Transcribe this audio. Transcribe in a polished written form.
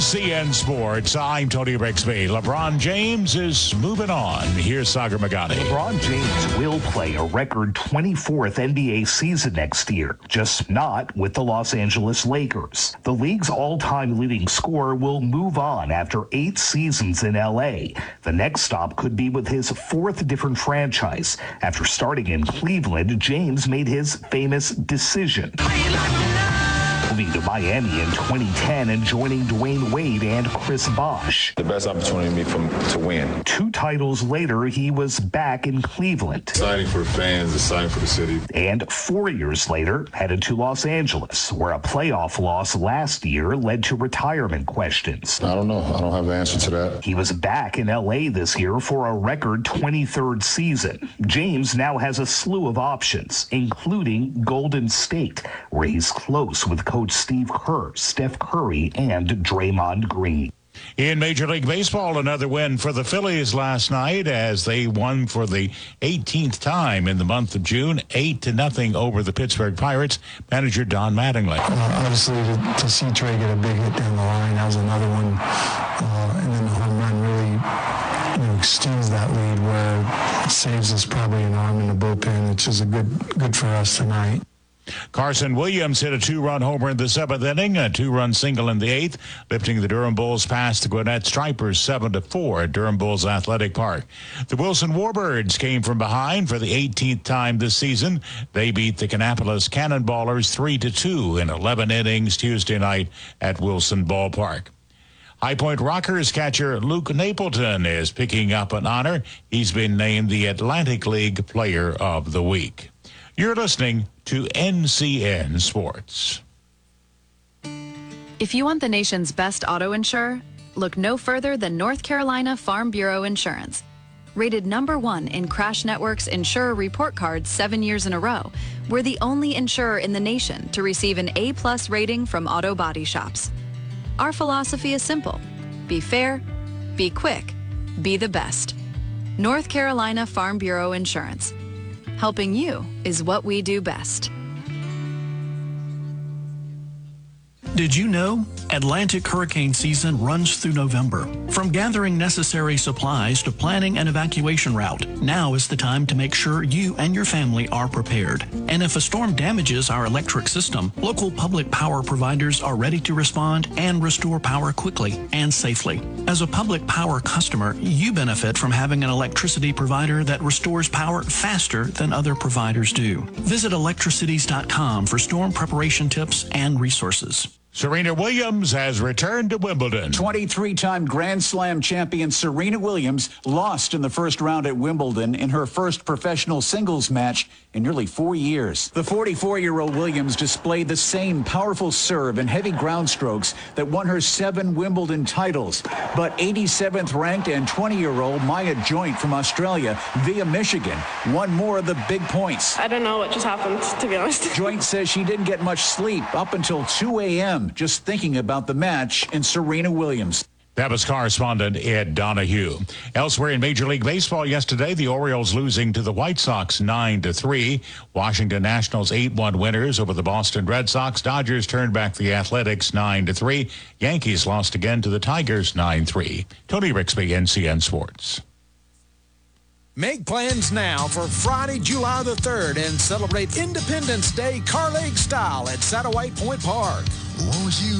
NCN Sports, I'm Tony Rixby. LeBron James is moving on. Here's Sagar Magani. LeBron James will play a record 24th NBA season next year, just not with the Los Angeles Lakers. The league's all-time leading scorer will move on after 8 seasons in LA. The next stop could be with his 4th different franchise. After starting in Cleveland, James made his famous decision, moving to Miami in 2010 and joining Dwayne Wade and Chris Bosh. The best opportunity to win. 2 titles later, he was back in Cleveland. Exciting for the fans, exciting for the city. And 4 years later, headed to Los Angeles, where a playoff loss last year led to retirement questions. I don't know. I don't have the answer to that. He was back in LA this year for a record 23rd season. James now has a slew of options, including Golden State, where he's close with Coach Steve Kerr, Steph Curry, and Draymond Green. In Major League Baseball, another win for the Phillies last night as they won for the 18th time in the month of June, 8-0 over the Pittsburgh Pirates. Manager Don Mattingly. Obviously, to see Trey get a big hit down the line, that was another one. And then the home run really extends that lead where it saves us probably an arm in the bullpen, which is good for us tonight. Carson Williams hit a 2-run homer in the 7th inning, a 2-run single in the 8th, lifting the Durham Bulls past the Gwinnett Stripers 7-4 at Durham Bulls Athletic Park. The Wilson Warbirds came from behind for the 18th time this season. They beat the Kannapolis Cannonballers 3-2 in 11 innings Tuesday night at Wilson Ballpark. High Point Rockers catcher Luke Napleton is picking up an honor. He's been named the Atlantic League Player of the Week. You're listening to NCN Sports. If you want the nation's best auto insurer, look no further than North Carolina Farm Bureau Insurance. Rated #1 in Crash Network's Insurer Report Card 7 years in a row, we're the only insurer in the nation to receive an A+ rating from auto body shops. Our philosophy is simple: be fair, be quick, be the best. North Carolina Farm Bureau Insurance. Helping you is what we do best. Did you know Atlantic hurricane season runs through November? From gathering necessary supplies to planning an evacuation route, now is the time to make sure you and your family are prepared. And if a storm damages our electric system, local public power providers are ready to respond and restore power quickly and safely. As a public power customer, you benefit from having an electricity provider that restores power faster than other providers do. Visit electricities.com for storm preparation tips and resources. Serena Williams has returned to Wimbledon. 23-time Grand Slam champion Serena Williams lost in the first round at Wimbledon in her first professional singles match in nearly 4 years. The 44-year-old Williams displayed the same powerful serve and heavy ground strokes that won her 7 Wimbledon titles. But 87th ranked and 20-year-old Maya Joint from Australia via Michigan won more of the big points. I don't know what just happened, to be honest. Joint says she didn't get much sleep up until 2 a.m. just thinking about the match and Serena Williams. That was correspondent Ed Donahue. Elsewhere in Major League Baseball yesterday, the Orioles losing to the White Sox 9-3. Washington Nationals 8-1 winners over the Boston Red Sox. Dodgers turned back the Athletics 9-3. Yankees lost again to the Tigers 9-3. Tony Rixby, NCN Sports. Make plans now for Friday, July the 3rd and celebrate Independence Day car leg style at Satterwhite Point Park. Won't you